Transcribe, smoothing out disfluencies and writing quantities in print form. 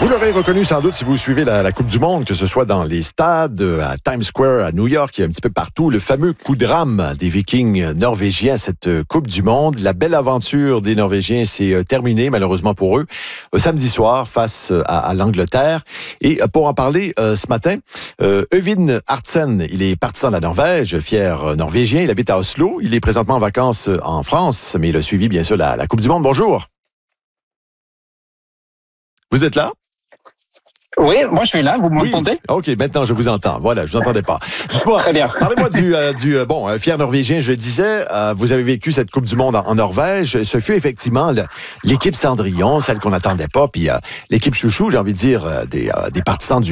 Vous l'aurez reconnu sans doute si vous suivez la Coupe du Monde, que ce soit dans les stades, à Times Square, à New York, il y a un petit peu partout, le fameux coup de rame des Vikings norvégiens à cette Coupe du Monde. La belle aventure des Norvégiens s'est terminée, malheureusement pour eux, samedi soir face à l'Angleterre. Et pour en parler ce matin, Øyvind Artsen, il est partisan de la Norvège, fier norvégien, il habite à Oslo, il est présentement en vacances en France, mais il a suivi bien sûr la Coupe du Monde. Bonjour. Vous êtes là? Oui, moi je suis là, vous m'entendez? Oui. OK, maintenant je vous entends. Voilà, je vous entendais pas. Dites-moi, Très bien. Parlez-moi du fier norvégien, je le disais, vous avez vécu cette Coupe du Monde en Norvège. Ce fut effectivement l'équipe Cendrillon, celle qu'on n'attendait pas, puis l'équipe chouchou, j'ai envie de dire, des partisans du